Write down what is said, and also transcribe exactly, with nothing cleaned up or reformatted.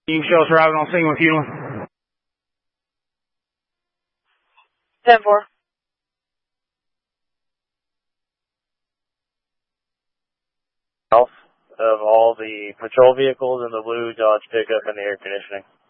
You can show us arriving on scene with fueling. ten four. Of all the patrol vehicles and the blue Dodge pickup and the air conditioning.